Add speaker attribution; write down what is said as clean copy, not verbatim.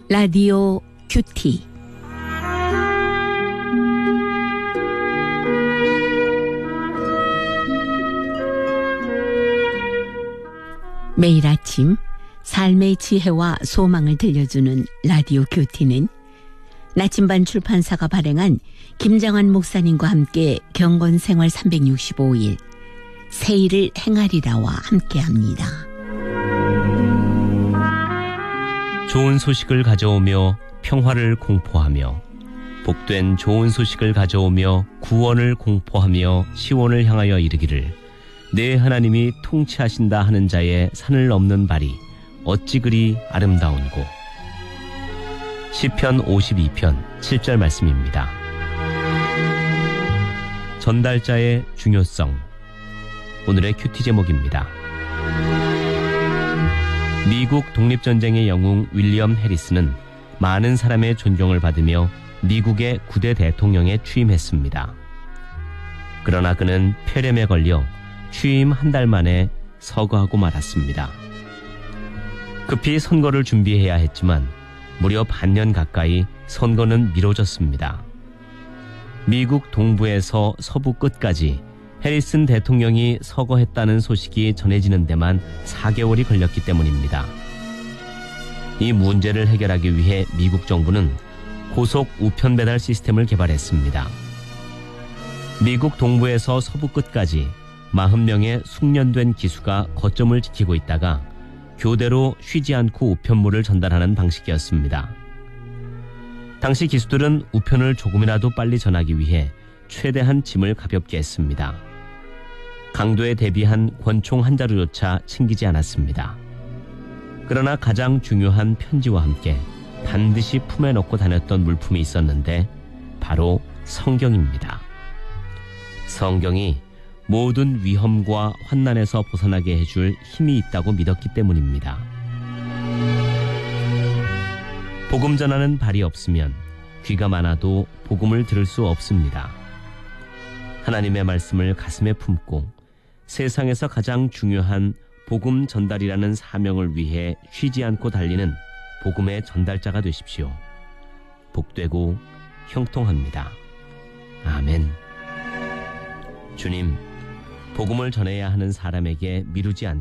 Speaker 1: 라디오 큐티. 매일 아침 삶의 지혜와 소망을 들려주는 라디오 큐티는 나침반 출판사가 발행한 김장환 목사님과 함께 경건생활 365일 세일을 행하리라와 함께합니다.
Speaker 2: 좋은 소식을 가져오며 평화를 공포하며 복된 좋은 소식을 가져오며 구원을 공포하며 시온을 향하여 이르기를 내 하나님이 통치하신다 하는 자의 산을 넘는 발이 어찌 그리 아름다운고. 시편 52편 7절 말씀입니다. 전달자의 중요성. 오늘의 큐티 제목입니다. 미국 독립전쟁의 영웅 윌리엄 해리스는 많은 사람의 존경을 받으며 미국의 9대 대통령에 취임했습니다. 그러나 그는 폐렴에 걸려 취임 한 달 만에 서거하고 말았습니다. 급히 선거를 준비해야 했지만 무려 반년 가까이 선거는 미뤄졌습니다. 미국 동부에서 서부 끝까지 해리슨 대통령이 서거했다는 소식이 전해지는 데만 4개월이 걸렸기 때문입니다. 이 문제를 해결하기 위해 미국 정부는 고속 우편 배달 시스템을 개발했습니다. 미국 동부에서 서부 끝까지 40명의 숙련된 기수가 거점을 지키고 있다가 교대로 쉬지 않고 우편물을 전달하는 방식이었습니다. 당시 기수들은 우편을 조금이라도 빨리 전하기 위해 최대한 짐을 가볍게 했습니다. 강도에 대비한 권총 한 자루조차 챙기지 않았습니다. 그러나 가장 중요한 편지와 함께 반드시 품에 넣고 다녔던 물품이 있었는데 바로 성경입니다. 성경이 모든 위험과 환난에서 벗어나게 해줄 힘이 있다고 믿었기 때문입니다. 복음 전하는 발이 없으면 귀가 많아도 복음을 들을 수 없습니다. 하나님의 말씀을 가슴에 품고 세상에서 가장 중요한 복음 전달이라는 사명을 위해 쉬지 않고 달리는 복음의 전달자가 되십시오. 복되고 형통합니다. 아멘. 주님, 복음을 전해야 하는 사람에게 미루지 않도록